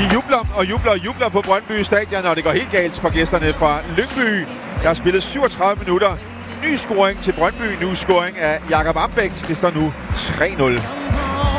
De jubler på Brøndby Stadion, og det går helt galt for gæsterne fra Lyngby. Der er spillet 37 minutter. Ny scoring til Brøndby. Nu scoring af Jakob Ambæk. Det står nu 3-0.